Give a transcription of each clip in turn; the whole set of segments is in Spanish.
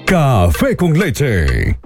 Café con Leche.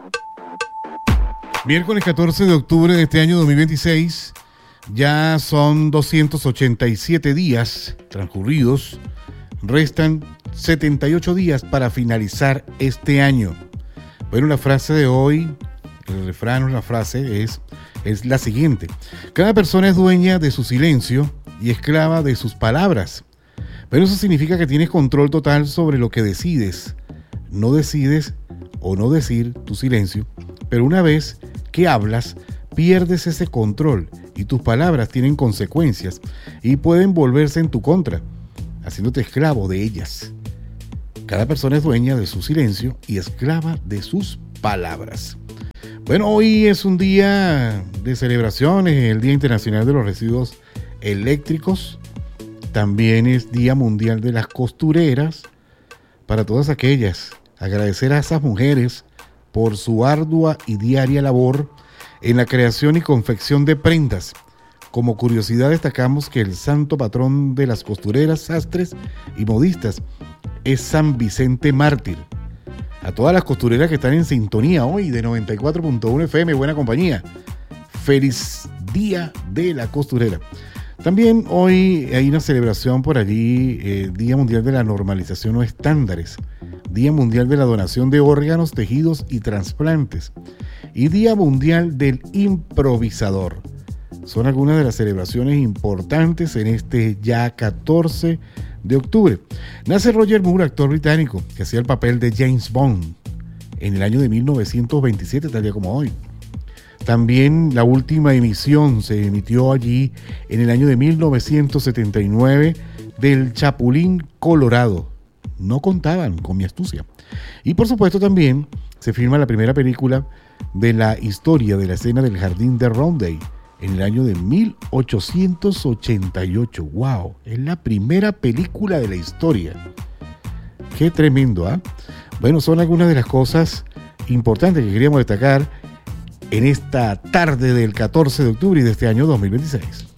Miércoles 14 de octubre de este año 2026. Ya son 287 días transcurridos. Restan 78 días para finalizar este año. Bueno, la frase de hoy, el refrán o la frase es la siguiente. Cada persona es dueña de su silencio y esclava de sus palabras. Pero eso significa que tienes control total sobre lo que decides. No decides o no decir tu silencio, pero una vez que hablas, pierdes ese control y tus palabras tienen consecuencias y pueden volverse en tu contra, haciéndote esclavo de ellas. Cada persona es dueña de su silencio y esclava de sus palabras. Bueno, hoy es un día de celebraciones, el Día Internacional de los Residuos Eléctricos. También es Día Mundial de las Costureras. Para todas aquellas, agradecer a esas mujeres por su ardua y diaria labor en la creación y confección de prendas. Como curiosidad destacamos que el santo patrón de las costureras, sastres y modistas es San Vicente Mártir. A todas las costureras que están en sintonía hoy de 94.1 FM, buena compañía. Feliz Día de la Costurera. También hoy hay una celebración por allí, Día Mundial de la Normalización o Estándares, Día Mundial de la Donación de Órganos, Tejidos y Trasplantes y Día Mundial del Improvisador. Son algunas de las celebraciones importantes en este ya 14 de octubre. Nace Roger Moore, actor británico, que hacía el papel de James Bond en el año de 1927, tal día como hoy. También la última emisión se emitió allí en el año de 1979 del Chapulín Colorado. No contaban con mi astucia. Y por supuesto también se filma la primera película de la historia de la escena del Jardín de Roundhay en el año de 1888. ¡Wow! Es la primera película de la historia. ¡Qué tremendo! ¿Ah? Bueno, son algunas de las cosas importantes que queríamos destacar en esta tarde del 14 de octubre de este año 2026.